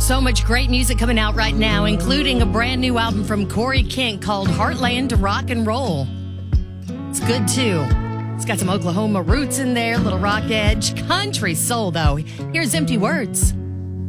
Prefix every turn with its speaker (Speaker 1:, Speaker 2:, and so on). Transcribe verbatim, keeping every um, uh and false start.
Speaker 1: So much great music coming out right now, including a brand new album from Corey Kent called Heartland Rock and Roll. It's good, too. It's got some Oklahoma roots in there, little rock edge. Country soul, though. Here's Empty Words.